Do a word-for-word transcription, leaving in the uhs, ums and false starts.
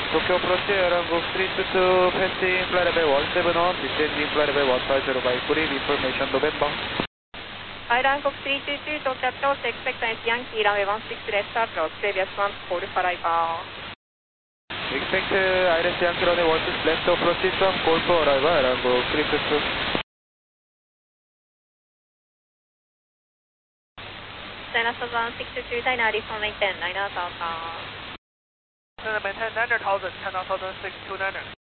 Tokyo approach, Arango three two two, passing flight level one seven one, descending flight level one five zero by brief information November. Arango three two two, Tokyo approach, expect Yankee runway one six left approach, previous one call for arrival. Expect uh, I R S Yankee runway one six left approach, one call for arrival, Arango three two two. China Southern six two two, China reform maintain, nine thousand. China maintain nine thousand, China Southern six two nine.